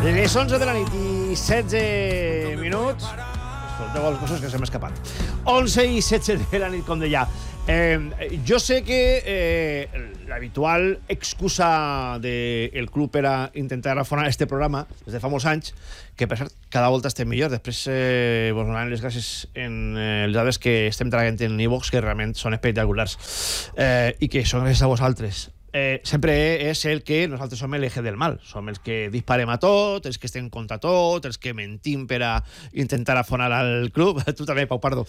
Les 11 de la nit i 16 minuts. Escolteu les coses que se m'ha escapat. 11 i 16 de la nit, com deia. Jo sé que l'habitual excusa del club per a intentar afonar este programa des de fa molts anys, que per cert cada volta estem millor. Després vos donaran les gràcies en els dades que estem traient en iVox, que realment són espectaculars i que són gràcies a vosaltres. Sempre és el que nosaltres som l'eje del mal, som els que disparem a tot, els que estem contra tot, els que mentim per a intentar afonar al club. Tu també, Pau Pardo.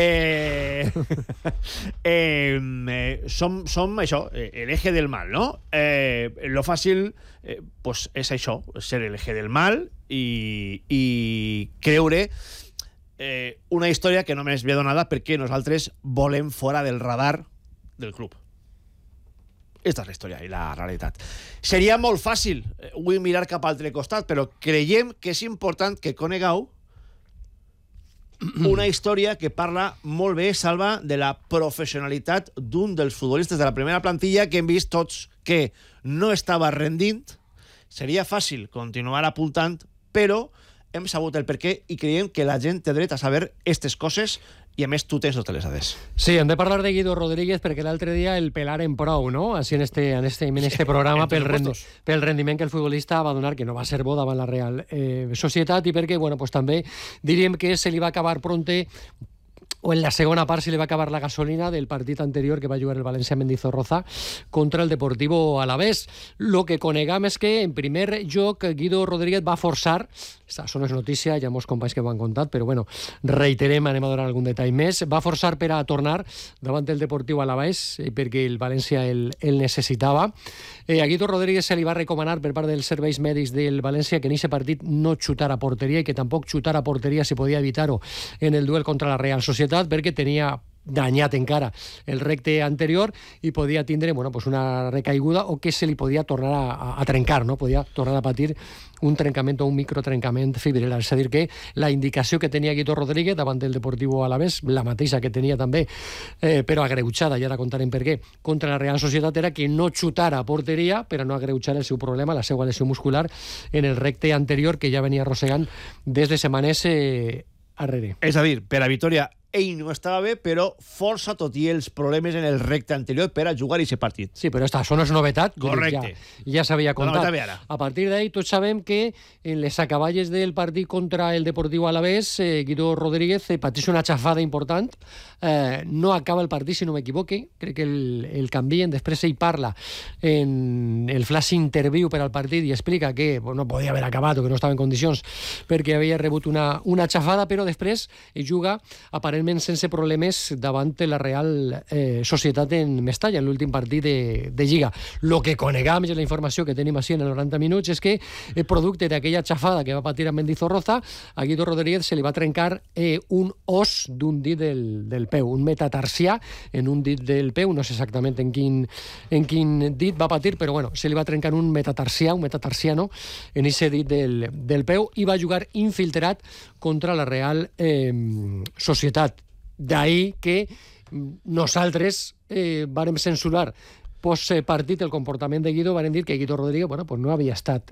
Som això, l'eje del mal, no? Lo fàcil pues és això, ser l'eje del mal i creure una història que només ve donada perquè nosaltres volem fora del radar del club. Esta és la història i la realitat. Seria molt fàcil vull mirar cap al altre costat, però creiem que és important que conegueu una història que parla molt bé, Salva, de la professionalitat d'un dels futbolistes de la primera plantilla que hem vist tots que no estava rendint. Seria fàcil continuar apuntant, però hem sabut el perquè i creiem que la gent té dret a saber aquestes coses i a més tu tens totes les dades. Sí, hem de parlar de Guido Rodríguez perquè l'altre dia el pelaren prou, no? Així en este programa pel rendiment que el futbolista va donar, que no va ser bo davant la Real Societat, i perquè, bueno, pues també diríem que se li va acabar pronte, o en la segona part se li va acabar la gasolina del partit anterior que va jugar el València Mendizorroza contra el Deportivo Alavés. Lo que conegam és que, en primer lloc, Guido Rodríguez va forçar, això no és notícia, ja molts companys que ho han contat, però bueno, reiterem, anem a donar algun detall més, va forçar per a tornar davant del Deportivo Alavés, perquè el València el necessitava. A Guido Rodríguez se li va recomanar per part dels serveis mèdics del València que en aquest partit no xutara a porteria i que tampoc xutara a porteria si podia evitar-ho en el duel contra la Real Societat, perquè tenia danyat encara el recte anterior i podia tindre, bueno, pues una recaiguda o que se li podia tornar a trencar, no? Podia tornar a patir un trencament o un microtrencament fibrilar. És a dir, que la indicació que tenia Guido Rodríguez davant del Deportivo Alavés, la mateixa que tenia també, però agreujada, i ara contarem per què, contra la Real Societat, era que no xutara a porteria per a no agreujar el seu problema, la seva lesió muscular en el recte anterior que ja venia arrossegant des de setmanes arrere. És a dir, per a Vitòria ell no estava bé, però força tot i els problemes en el recte anterior per a jugar aquest partit. Sí, però això no és novetat. Correcte. Ja s'havia contat. A partir d'ahí tots sabem que en les acaballes del partit contra el Deportivo Alavés, Guido Rodríguez pateix una xafada important. No acaba el partit, si no m'equivoque. Crec que el canvien. Després ell parla en el flash interview per al partit i explica que no podia haver acabat o que no estava en condicions perquè havia rebut una xafada, però després juga aparentment sense problemes davant la Real Societat en Mestalla, en l'últim partit de Lliga. Lo que conegam i la informació que tenim així en els 90 minuts és que, producte d'aquella xafada que va patir a Mendizorroza, a Guido Rodríguez se li va trencar un os d'un dit del peu, un metatarsià en un dit del peu, no sé exactament en quin dit va patir, però bueno, se li va trencar un metatarsiano en aquest dit del peu i va jugar infiltrat contra la Real Societat. D'ahí que nosaltres vàrem censurar post-partit el comportament de Guido, vàrem dir que Guido Rodríguez, bueno, pues no havia estat.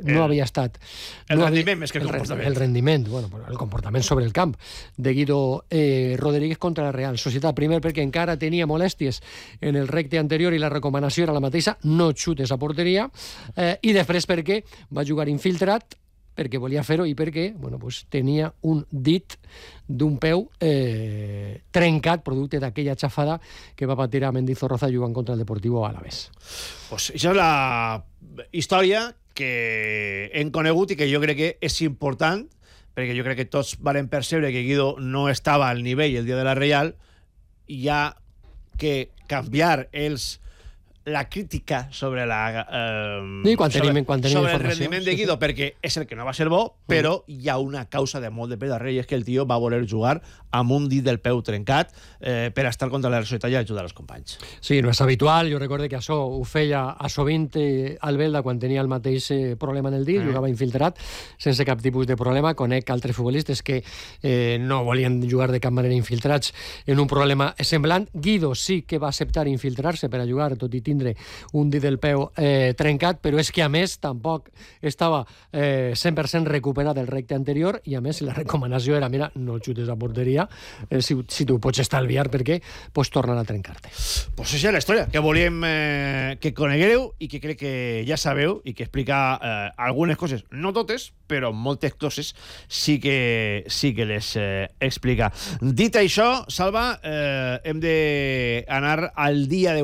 El rendiment més que el comportament. El rendiment, bueno, el comportament sobre el camp de Guido Rodríguez contra la Real Societat. Primer perquè encara tenia molèsties en el recte anterior i la recomanació era la mateixa, no xutes a porteria, i després perquè va jugar infiltrat, perquè volia fer-ho i perquè, bueno, pues, tenia un dit d'un peu trencat producte d'aquella xafada que va patir a Mendizorroza jugant contra el Deportivo Alavés. Pues això és la història que hem conegut i que jo crec que és important, perquè jo crec que tots varen percebre que Guido no estava al nivell el dia de la Real, i hi ha que canviar la crítica sobre sobre el rendiment de Guido, perquè és el que no va ser bo, però hi ha una causa de molt de pes darrere, i és que el tio va voler jugar amb un dit del peu trencat per estar contra la Societat i ajudar els companys. Sí, no és habitual. Jo recordo que això ho feia a sovint al Belda quan tenia el mateix problema en el dit, jugava infiltrat sense cap tipus de problema. Conec altres futbolistes que no volien jugar de cap manera infiltrats en un problema semblant. Guido sí que va acceptar infiltrar-se per a jugar, tot i tindre un dit del peu trencat, però és que a més tampoc estava 100% recuperat del recte anterior, i a més la recomanació era, mira, no xutes a porteria, si tu pots estalviar, perquè pots tornar a trencar-te. Pues això és la història que volíem que coneguereu i que crec que ja sabeu i que explica algunes coses, no totes, però moltes coses sí que les explica. Dit això, Salva, hem d'anar al dia de